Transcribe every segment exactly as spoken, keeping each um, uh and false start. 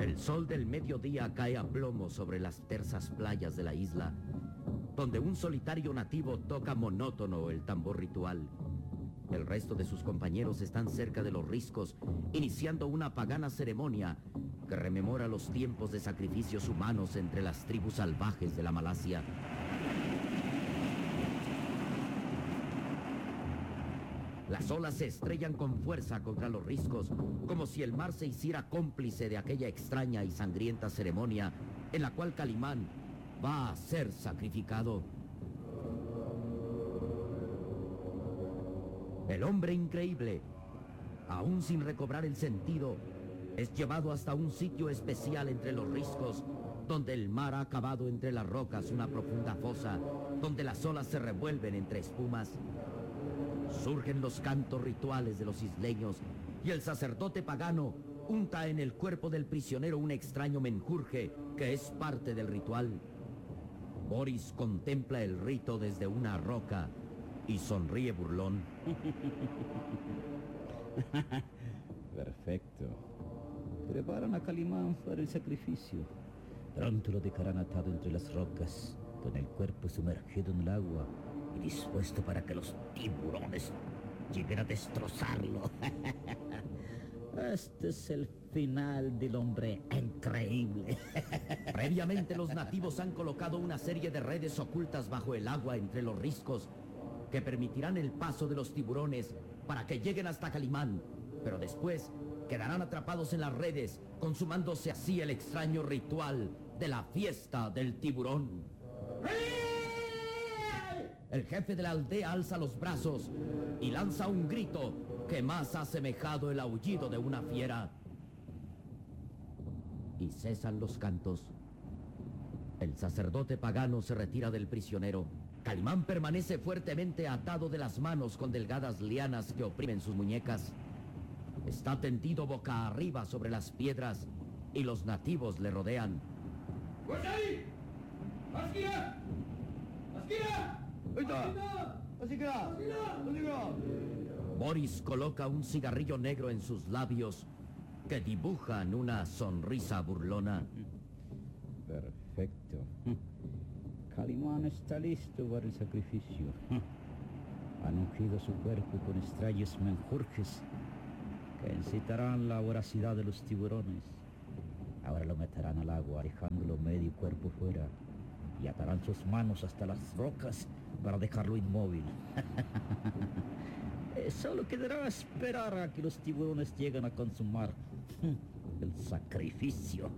El sol del mediodía cae a plomo sobre las tersas playas de la isla, donde un solitario nativo toca monótono el tambor ritual. El resto de sus compañeros están cerca de los riscos, iniciando una pagana ceremonia que rememora los tiempos de sacrificios humanos entre las tribus salvajes de la Malasia. Las olas se estrellan con fuerza contra los riscos, como si el mar se hiciera cómplice de aquella extraña y sangrienta ceremonia en la cual Calimán va a ser sacrificado. El hombre increíble, aún sin recobrar el sentido, es llevado hasta un sitio especial entre los riscos, donde el mar ha cavado entre las rocas una profunda fosa, donde las olas se revuelven entre espumas. Surgen los cantos rituales de los isleños y el sacerdote pagano unta en el cuerpo del prisionero un extraño menjurje que es parte del ritual. Boris contempla el rito desde una roca y sonríe burlón. Perfecto. Preparan a Calimán para el sacrificio. Pronto lo dejarán atado entre las rocas, con el cuerpo sumergido en el agua y dispuesto para que los tiburones lleguen a destrozarlo. Este es el final del hombre increíble. Previamente los nativos han colocado una serie de redes ocultas bajo el agua entre los riscos que permitirán el paso de los tiburones para que lleguen hasta Calimán, pero después quedarán atrapados en las redes, consumándose así el extraño ritual de la fiesta del tiburón. El jefe de la aldea alza los brazos y lanza un grito que más ha asemejado el aullido de una fiera. Y cesan los cantos. El sacerdote pagano se retira del prisionero. Calimán permanece fuertemente atado de las manos con delgadas lianas que oprimen sus muñecas. Está tendido boca arriba sobre las piedras y los nativos le rodean. ¡Pues ahí! ¡Asquira! ¡Asquira! Boris coloca un cigarrillo negro en sus labios que dibujan una sonrisa burlona. Perfecto. Calimán está listo para el sacrificio. Han ungido su cuerpo con extraños menjurjes que incitarán la voracidad de los tiburones. Ahora lo meterán al agua, dejándolo medio cuerpo fuera, y atarán sus manos hasta las rocas para dejarlo inmóvil. Solo quedará esperar a que los tiburones lleguen a consumar el sacrificio.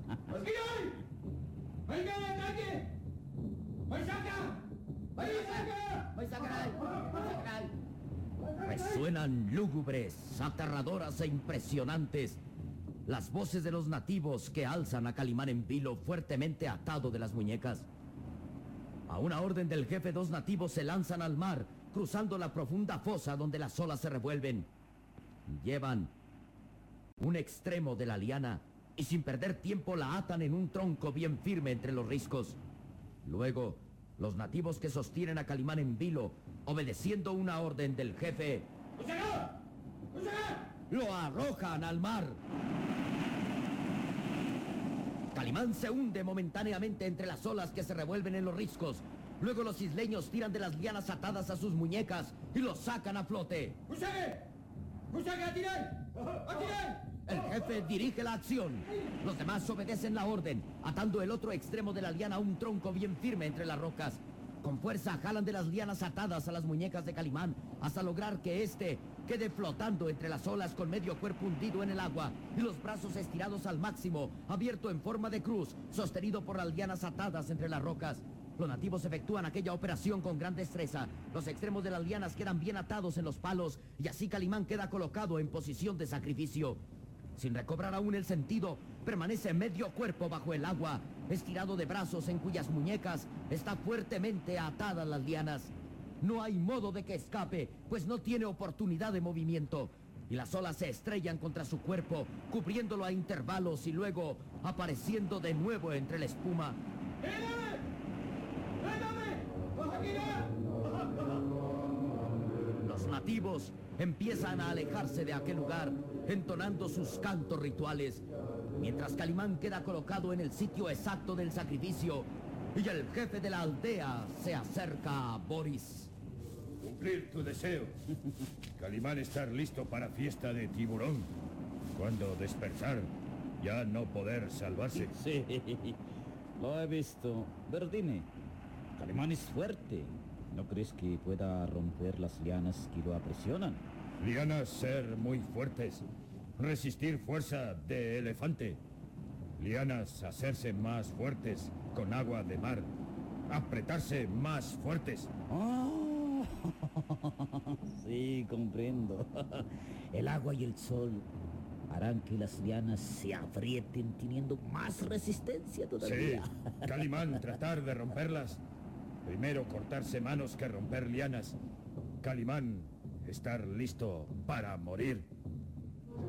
Resuenan lúgubres, aterradoras e impresionantes las voces de los nativos que alzan a Calimán en vilo fuertemente atado de las muñecas. A una orden del jefe, dos nativos se lanzan al mar, cruzando la profunda fosa donde las olas se revuelven. Llevan un extremo de la liana y sin perder tiempo la atan en un tronco bien firme entre los riscos. Luego, los nativos que sostienen a Calimán en vilo, obedeciendo una orden del jefe, lo arrojan al mar. Calimán se hunde momentáneamente entre las olas que se revuelven en los riscos. Luego los isleños tiran de las lianas atadas a sus muñecas y los sacan a flote. El jefe dirige la acción. Los demás obedecen la orden, atando el otro extremo de la liana a un tronco bien firme entre las rocas. Con fuerza jalan de las lianas atadas a las muñecas de Calimán hasta lograr que éste quede flotando entre las olas con medio cuerpo hundido en el agua y los brazos estirados al máximo, abierto en forma de cruz, sostenido por las lianas atadas entre las rocas. Los nativos efectúan aquella operación con gran destreza. Los extremos de las lianas quedan bien atados en los palos y así Calimán queda colocado en posición de sacrificio. Sin recobrar aún el sentido, permanece medio cuerpo bajo el agua, estirado de brazos en cuyas muñecas está fuertemente atadas las lianas. No hay modo de que escape, pues no tiene oportunidad de movimiento. Y las olas se estrellan contra su cuerpo, cubriéndolo a intervalos y luego apareciendo de nuevo entre la espuma. Los nativos empiezan a alejarse de aquel lugar, entonando sus cantos rituales, mientras Calimán queda colocado en el sitio exacto del sacrificio y el jefe de la aldea se acerca a Boris. Cumplir tu deseo. Calimán estar listo para fiesta de tiburón. Cuando despertar, ya no poder salvarse. Sí, lo he visto. Pero dime, Calimán es fuerte. ¿No crees que pueda romper las lianas que lo apresionan? Lianas ser muy fuertes. Resistir fuerza de elefante. Lianas hacerse más fuertes con agua de mar. Apretarse más fuertes. Oh, sí, comprendo. El agua y el sol harán que las lianas se aprieten teniendo más resistencia todavía. Sí, Calimán tratar de romperlas. Primero cortarse manos que romper lianas. Calimán estar listo para morir.